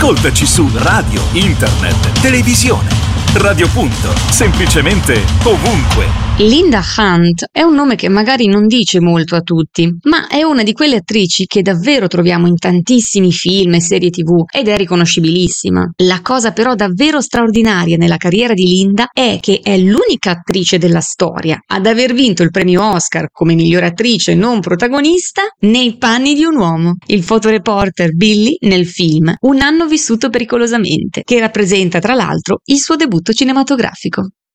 Ascoltaci su radio, internet, televisione. Radio Punto, semplicemente ovunque. Linda Hunt è un nome che magari non dice molto a tutti, ma è una di quelle attrici che davvero troviamo in tantissimi film e serie TV ed è riconoscibilissima. La cosa però davvero straordinaria nella carriera di Linda è che è l'unica attrice della storia ad aver vinto il premio Oscar come migliore attrice non protagonista nei panni di un uomo. Il fotoreporter Billy nel film Un anno vissuto pericolosamente, che rappresenta tra l'altro il suo debutto cinematografico.